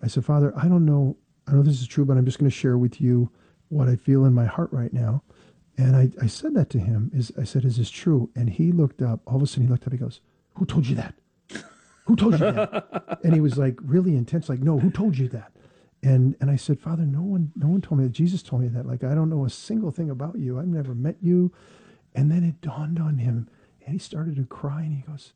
I said, Father, I don't know this is true, but I'm just going to share with you what I feel in my heart right now. And I said that to him. I said, is this true? And he looked up. All of a sudden, he looked up. He goes, who told you that? Who told you that? And he was like really intense, like, no, who told you that? And I said, Father, no one told me that. Jesus told me that. Like, I don't know a single thing about you. I've never met you. And then it dawned on him, and he started to cry, and he goes,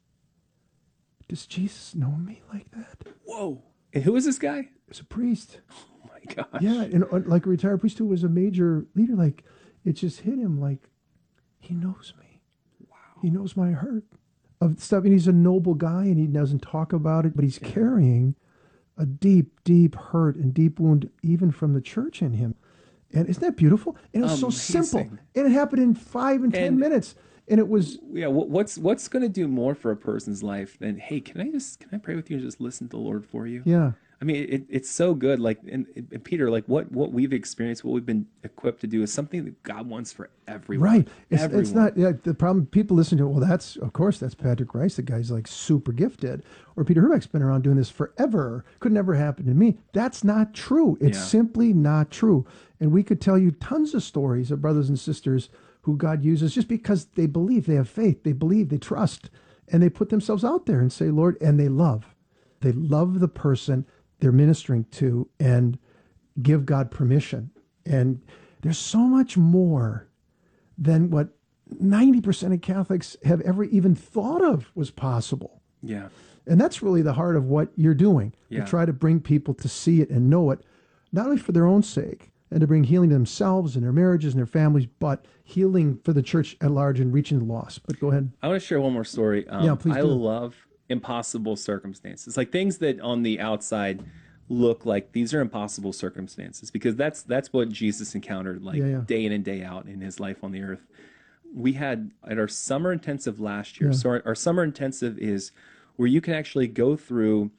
does Jesus know me like that? Whoa. And who is this guy? It's a priest. Oh my gosh. Yeah, and like a retired priest who was a major leader, like it just hit him like he knows me. Wow. He knows my hurt of stuff, and he's a noble guy, and he doesn't talk about it, but he's carrying a deep, deep hurt and deep wound, even from the church in him. And isn't that beautiful? And it was so simple, and it happened in 5 and 10 minutes. And it was what's going to do more for a person's life than, hey, can I pray with you and just listen to the Lord for you? Yeah. I mean, it's so good. Like, and Peter, like what we've experienced, what we've been equipped to do is something that God wants for everyone. Right. It's not the problem. People listen to it. Well, of course, that's Patrick Rice. The guy's like super gifted. Or Peter Herbeck's been around doing this forever. Could never happen to me. That's not true. It's simply not true. And we could tell you tons of stories of brothers and sisters who God uses just because they believe, they have faith, they believe, they trust, and they put themselves out there and say, Lord, and they love. They love the person they're ministering to and give God permission. And there's so much more than what 90% of Catholics have ever even thought of was possible. Yeah. And that's really the heart of what you're doing, to try to bring people to see it and know it, not only for their own sake, and to bring healing to themselves and their marriages and their families, but healing for the church at large and reaching the lost. But go ahead. I want to share one more story. Please do. I love impossible circumstances, like things that on the outside look like these are impossible circumstances, because that's what Jesus encountered day in and day out in his life on the earth. We had at our summer intensive last year. So our summer intensive is where you can actually go through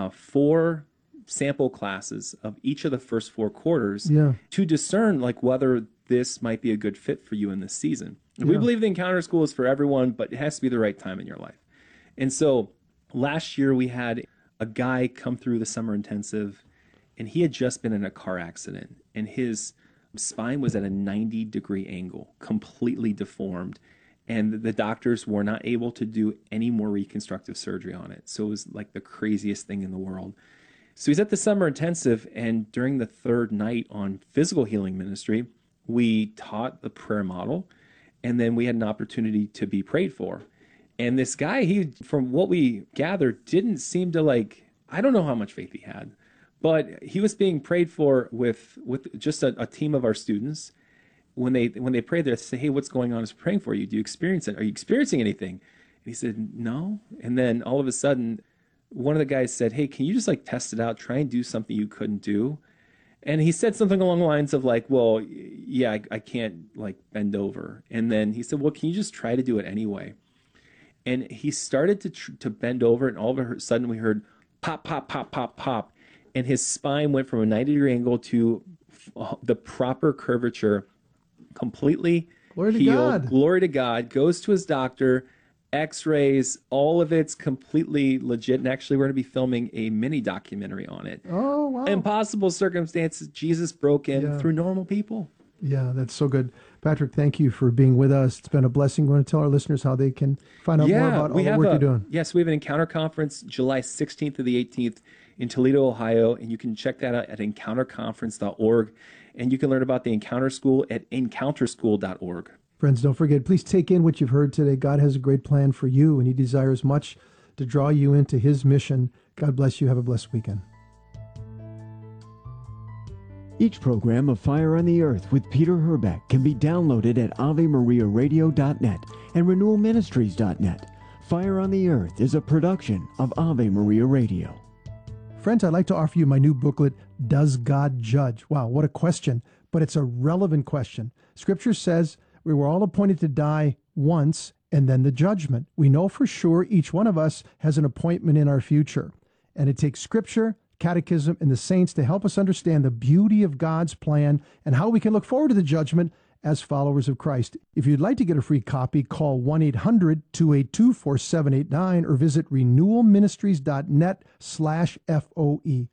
4 sample classes of each of the first 4 quarters to discern like whether this might be a good fit for you in this season. We believe the Encounter School is for everyone, but it has to be the right time in your life. And so last year we had a guy come through the summer intensive, and he had just been in a car accident, and his spine was at a 90-degree angle, completely deformed, and the doctors were not able to do any more reconstructive surgery on it. So it was like the craziest thing in the world. So he's at the summer intensive, and during the 3rd night on physical healing ministry, we taught the prayer model, and then we had an opportunity to be prayed for. And this guy, he, from what we gathered, didn't seem to I don't know how much faith he had, but he was being prayed for with just a team of our students. When they prayed, they say, hey, what's going on? I was praying for you. Do you experience it? Are you experiencing anything? And he said, no. And then all of a sudden, one of the guys said, hey, can you just test it out, try and do something you couldn't do? And he said something along the lines of well, yeah, I can't bend over. And then he said, well, can you just try to do it anyway? And he started to bend over, and all of a sudden we heard pop, pop, pop, pop, pop. And his spine went from a 90-degree angle to the proper curvature, completely Glory healed. to God. Glory to God. Goes to his doctor, X-rays, all of it's completely legit. And actually, we're going to be filming a mini documentary on it. Oh, wow. Impossible circumstances. Jesus broke in through normal people. Yeah, that's so good. Patrick, thank you for being with us. It's been a blessing. You want to tell our listeners how they can find out more about all the work you're doing? Yes, we have an Encounter Conference July 16th to the 18th in Toledo, Ohio, and you can check that out at encounterconference.org. And you can learn about the Encounter School at encounterschool.org. Friends, don't forget, please take in what you've heard today. God has a great plan for you, and he desires much to draw you into his mission. God bless you. Have a blessed weekend. Each program of Fire on the Earth with Peter Herbeck can be downloaded at AveMariaRadio.net and RenewalMinistries.net. Fire on the Earth is a production of Ave Maria Radio. Friends, I'd like to offer you my new booklet, Does God Judge? Wow, what a question, but it's a relevant question. Scripture says we were all appointed to die once and then the judgment. We know for sure each one of us has an appointment in our future. And it takes Scripture, Catechism, and the saints to help us understand the beauty of God's plan and how we can look forward to the judgment as followers of Christ. If you'd like to get a free copy, call 1-800-282-4789 or visit renewalministries.net/FOE.